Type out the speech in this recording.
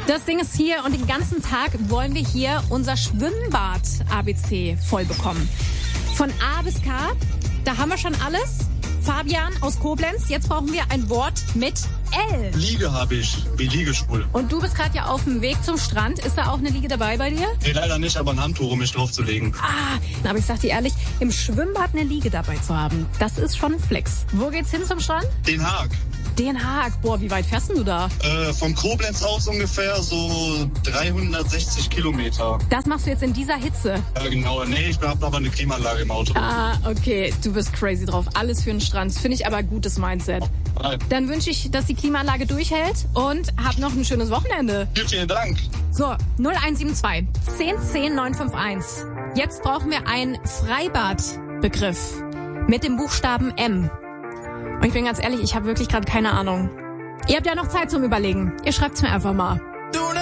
Das Ding ist hier und den ganzen Tag wollen wir hier unser Schwimmbad-ABC voll bekommen. Von A bis K, da haben wir schon alles. Fabian aus Koblenz, jetzt brauchen wir ein Wort mit L. Liege habe ich, wie Liegestuhl. Und du bist gerade ja auf dem Weg zum Strand. Ist da auch eine Liege dabei bei dir? Nee, leider nicht, aber ein Handtuch, um mich draufzulegen. Aber ich sag dir ehrlich, im Schwimmbad eine Liege dabei zu haben, das ist schon ein Flex. Wo geht's hin zum Strand? Den Haag. Den Haag. Boah, wie weit fährst denn du da? Von Koblenz aus ungefähr so 360 Kilometer. Das machst du jetzt in dieser Hitze? Ja, genau. Nee, ich habe aber eine Klimaanlage im Auto. Okay. Du bist crazy drauf. Alles für den Strand. Finde ich aber gutes Mindset. Nein. Dann wünsche ich, dass die Klimaanlage durchhält und hab noch ein schönes Wochenende. Vielen Dank. So, 0172 10 10 951. Jetzt brauchen wir einen Freibadbegriff mit dem Buchstaben M. Und ich bin ganz ehrlich, ich habe wirklich gerade keine Ahnung. Ihr habt ja noch Zeit zum Überlegen. Ihr schreibt's mir einfach mal.